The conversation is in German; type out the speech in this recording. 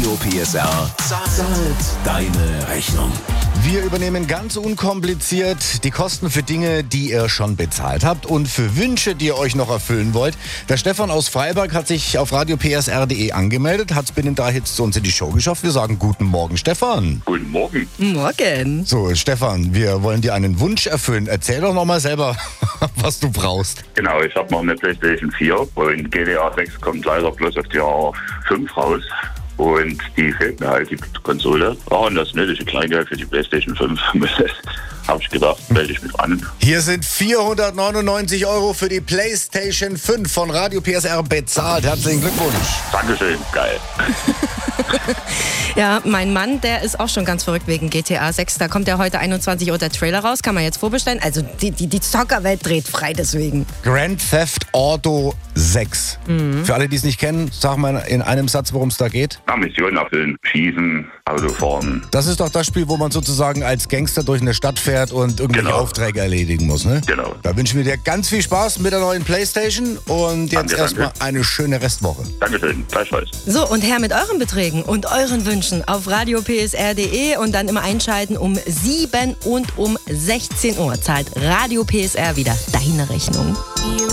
Radio PSR zahlt deine Rechnung. Wir übernehmen ganz unkompliziert die Kosten für Dinge, die ihr schon bezahlt habt und für Wünsche, die ihr euch noch erfüllen wollt. Der Stefan aus Freiberg hat sich auf radiopsr.de angemeldet, hat es binnen 3 Hits zu uns in die Show geschafft. Wir sagen guten Morgen, Stefan. Guten Morgen. Morgen. So, Stefan, wir wollen dir einen Wunsch erfüllen. Erzähl doch nochmal selber, was du brauchst. Genau, ich habe noch eine PlayStation 4 und GTA 6 kommt leider bloß auf die Jahr 5 raus. Und die fehlt mir halt, die Konsole. Und das nötige Kleingeld für die PlayStation 5. Habe ich gedacht, melde ich mich an. Hier sind 499 € für die PlayStation 5 von Radio PSR bezahlt. Herzlichen Glückwunsch. Dankeschön, geil. Ja, mein Mann, der ist auch schon ganz verrückt wegen GTA 6. Da kommt ja heute 21 Uhr der Trailer raus. Kann man jetzt vorbestellen. Also die Zockerwelt dreht frei deswegen. Grand Theft Auto 6. Für alle, die es nicht kennen, sag mal in einem Satz, worum es da geht. Ja, Mission erfüllen, schießen, Autofahren. Das ist doch das Spiel, wo man sozusagen als Gangster durch eine Stadt fährt und irgendwelche Genau. Aufträge erledigen muss, ne? Genau. Da wünschen wir dir ganz viel Spaß mit der neuen PlayStation und jetzt Danke. erstmal eine schöne Restwoche. Dankeschön, gleichfalls. So, und her mit euren Beträgen und euren Wünschen auf radiopsr.de und dann immer einschalten um 7 und um 16 Uhr zahlt Radio PSR wieder deine Rechnung.